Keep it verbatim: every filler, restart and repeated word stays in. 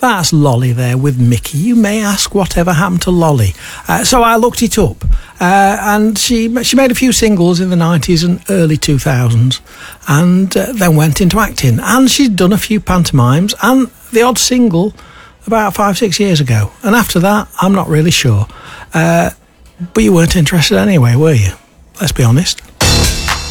That's Lolly there with Mickey. You may ask whatever happened to Lolly. Uh, so I looked it up, uh, and she she made a few singles in the nineties and early two thousands, and uh, then went into acting. And she'd done a few pantomimes and the odd single about five, six years ago. And after that, I'm not really sure. Uh, but you weren't interested anyway, were you? Let's be honest.